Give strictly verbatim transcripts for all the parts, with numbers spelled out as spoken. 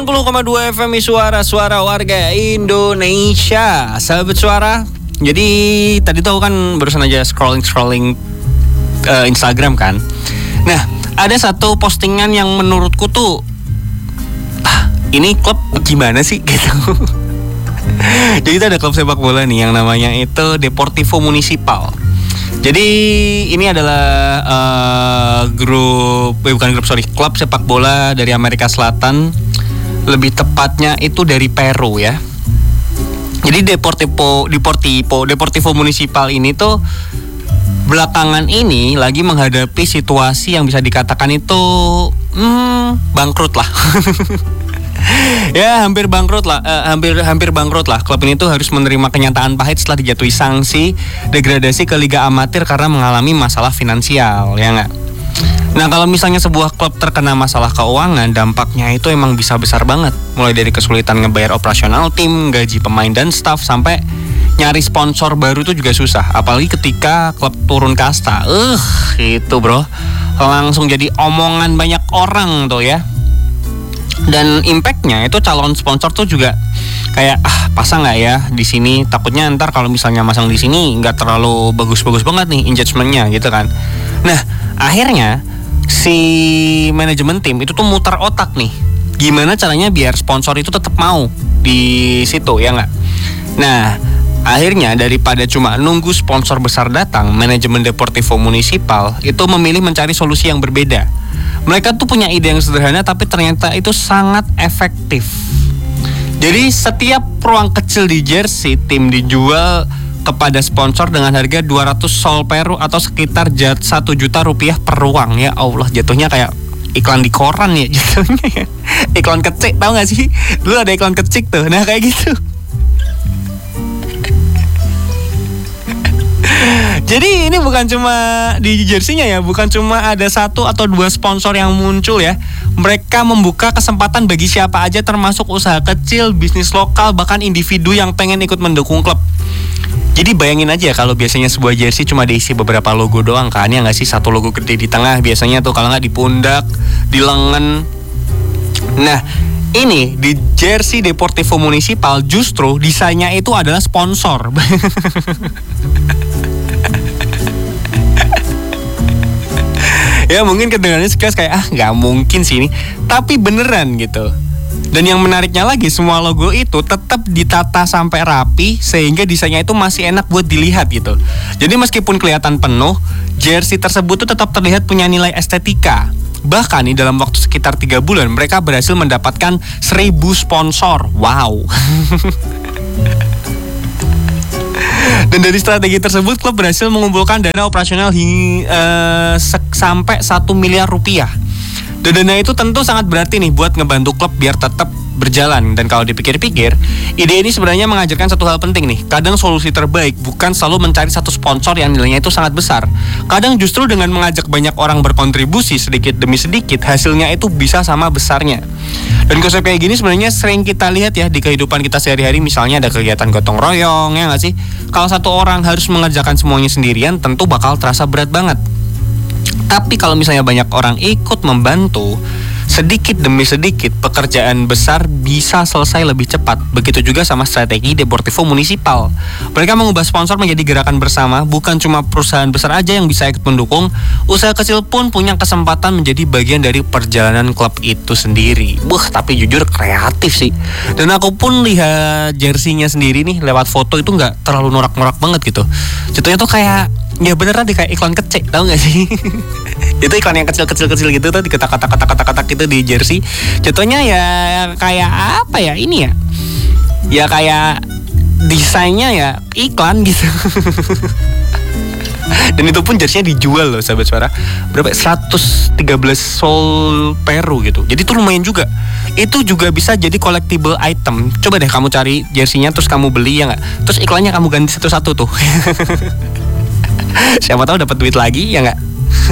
sembilan puluh koma dua F M Suara, suara warga Indonesia. Sahabat suara, jadi tadi tuh kan barusan aja scrolling-scrolling uh, Instagram kan. Nah, ada satu postingan yang menurutku tuh ah, ini klub gimana sih gitu. Jadi itu ada klub sepak bola nih yang namanya itu Deportivo Municipal. Jadi ini adalah uh, grup, eh, bukan grup sorry, klub sepak bola dari Amerika Selatan. Lebih tepatnya itu dari Peru ya. Jadi Deportivo Deportivo Deportivo Municipal ini tuh belakangan ini lagi menghadapi situasi yang bisa dikatakan itu hmm, bangkrut lah. Ya hampir bangkrut lah, uh, hampir hampir bangkrut lah. Klub ini tuh harus menerima kenyataan pahit setelah dijatuhi sanksi degradasi ke Liga Amatir karena mengalami masalah finansial, ya nggak? Nah kalau misalnya sebuah klub terkena masalah keuangan, dampaknya itu emang bisa besar banget. Mulai dari kesulitan ngebayar operasional tim, gaji pemain dan staff, sampai nyari sponsor baru tuh juga susah. Apalagi ketika klub turun kasta. Uh, itu bro, langsung jadi omongan banyak orang tuh ya. Dan impactnya itu calon sponsor tuh juga kayak ah pasang nggak ya di sini, takutnya ntar kalau misalnya masang di sini nggak terlalu bagus-bagus banget nih engagementnya gitu kan. Nah akhirnya si manajemen tim itu tuh muter otak nih, gimana caranya biar sponsor itu tetap mau di situ ya nggak. Nah akhirnya daripada cuma nunggu sponsor besar datang, manajemen Deportivo Municipal itu memilih mencari solusi yang berbeda. Mereka tuh punya ide yang sederhana tapi ternyata itu sangat efektif. Jadi setiap ruang kecil di jersey tim dijual kepada sponsor dengan harga dua ratus sol Peru atau sekitar satu juta rupiah per ruang. Ya Allah, jatuhnya kayak iklan di koran ya jatuhnya. Iklan kecik, tahu gak sih? Dulu ada iklan kecik tuh. Nah kayak gitu. Jadi ini bukan cuma di jersey-nya ya, bukan cuma ada satu atau dua sponsor yang muncul ya. Mereka membuka kesempatan bagi siapa aja, termasuk usaha kecil, bisnis lokal, bahkan individu yang pengen ikut mendukung klub. Jadi bayangin aja kalau biasanya sebuah jersey cuma diisi beberapa logo doang kan, ya nggak sih? Satu logo gede di tengah biasanya tuh, kalau nggak di pundak, di lengan. Nah ini di jersey Deportivo Municipal justru desainnya itu adalah sponsor. Ya mungkin kedengarannya sekilas kayak ah nggak mungkin sih ini, tapi beneran gitu. Dan yang menariknya lagi, semua logo itu tetap ditata sampai rapi sehingga desainnya itu masih enak buat dilihat gitu. Jadi meskipun kelihatan penuh, jersey tersebut tuh tetap terlihat punya nilai estetika. Bahkan nih dalam waktu sekitar tiga bulan mereka berhasil mendapatkan seribu sponsor. Wow. Dan dari strategi tersebut klub berhasil mengumpulkan dana operasional hingga uh, se- sampai satu miliar rupiah. Dan dana itu tentu sangat berarti nih buat ngebantu klub biar tetap berjalan. Dan kalau dipikir-pikir, ide ini sebenarnya mengajarkan satu hal penting nih. Kadang solusi terbaik bukan selalu mencari satu sponsor yang nilainya itu sangat besar. Kadang justru dengan mengajak banyak orang berkontribusi sedikit demi sedikit, hasilnya itu bisa sama besarnya. Dan konsep kayak gini sebenarnya sering kita lihat ya di kehidupan kita sehari-hari. Misalnya ada kegiatan gotong royong, ya nggak sih? Kalau satu orang harus mengerjakan semuanya sendirian, tentu bakal terasa berat banget. Tapi kalau misalnya banyak orang ikut membantu, sedikit demi sedikit pekerjaan besar bisa selesai lebih cepat. Begitu juga sama strategi Deportivo Municipal. Mereka mengubah sponsor menjadi gerakan bersama. Bukan cuma perusahaan besar aja yang bisa ikut mendukung, usaha kecil pun punya kesempatan menjadi bagian dari perjalanan klub itu sendiri. Wah, tapi jujur kreatif sih. Dan aku pun lihat jersey-nya sendiri nih lewat foto itu nggak terlalu norak-norak banget gitu. Jatuhnya tuh kayak ya beneran deh kayak iklan kecek, tahu nggak sih? Itu iklan yang kecil-kecil-kecil gitu tuh, diketak-katak-katak-katak gitu di jersey. Jatuhnya ya kayak apa ya ini ya? Ya kayak desainnya ya iklan gitu. Dan itu pun jersey-nya dijual loh sahabat suara. Berapa? seratus tiga belas sol Peru gitu. Jadi itu lumayan juga. Itu juga bisa jadi collectible item. Coba deh kamu cari jersey-nya terus kamu beli ya nggak? Terus iklannya kamu ganti satu-satu tuh. Siapa tahu dapat duit lagi ya nggak?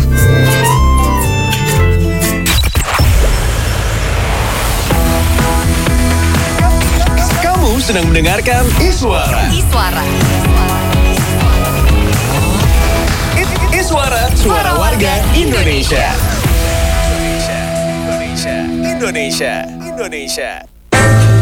Kamu sedang mendengarkan Iswara. Iswara. Iswara, suara warga Indonesia. Indonesia, Indonesia, Indonesia. Indonesia.